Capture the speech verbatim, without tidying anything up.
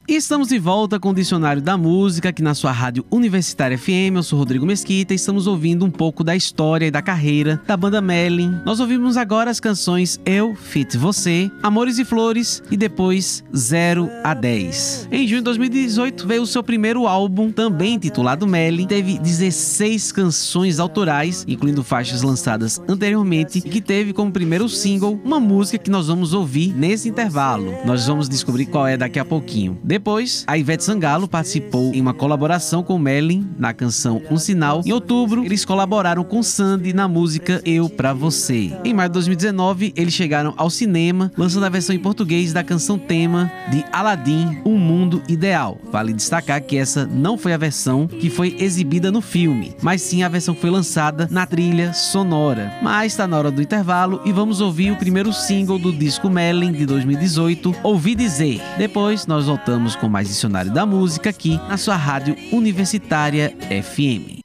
E estamos de volta com o Dicionário da Música, aqui na sua rádio Universitária F M. Eu sou Rodrigo Mesquita e estamos ouvindo um pouco da história e da carreira da banda Mellin. Nós ouvimos agora as canções Eu, Fit Você, Amores e Flores e depois zero a dez. Em junho de dois mil e dezoito veio o seu primeiro álbum, também intitulado Mellin. Teve dezesseis canções autorais, incluindo faixas lançadas anteriormente, e que teve como primeiro single uma música que nós vamos ouvir nesse intervalo. Nós vamos descobrir qual é daqui a pouquinho. Depois, a Ivete Sangalo participou em uma colaboração com Mellin na canção Um Sinal. Em outubro, eles colaboraram com Sandy na música Eu Pra Você. Em maio de dois mil e dezenove, eles chegaram ao cinema, lançando a versão em português da canção tema de Aladdin, Um Mundo Ideal. Vale destacar que essa não foi a versão que foi exibida no filme, mas sim a versão que foi lançada na trilha sonora. Mas está na hora do intervalo e vamos ouvir o primeiro single do disco Mellin de dois mil e dezoito, Ouvi Dizer. Depois nós voltamos com mais Dicionário da Música aqui na sua rádio Universitária F M.